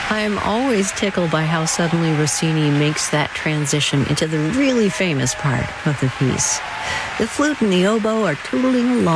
I'm always tickled by how suddenly Rossini makes that transition into the really famous part of the piece. The flute and the oboe are tootling along